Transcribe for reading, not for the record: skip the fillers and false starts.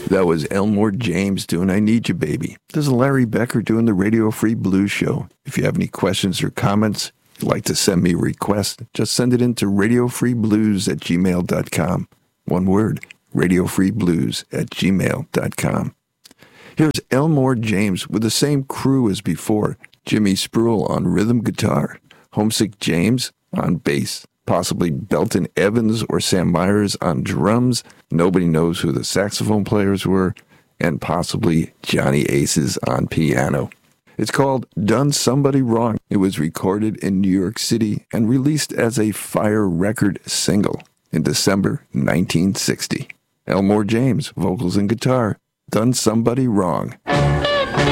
That was Elmore James doing I Need You, Baby. This is Larry Becker doing the Radio Free Blues Show. If you have any questions or comments, if you'd like to send me a request, just send it in to radiofreeblues@gmail.com. One word, radiofreeblues@gmail.com. Here's Elmore James with the same crew as before. Jimmy Spruill on rhythm guitar, Homesick James on bass, possibly Belton Evans or Sam Myers on drums. Nobody knows who the saxophone players were, and possibly Johnny Aces on piano. It's called Done Somebody Wrong. It was recorded in New York City and released as a Fire Record single in December 1960. Elmore James, vocals and guitar, Done Somebody Wrong.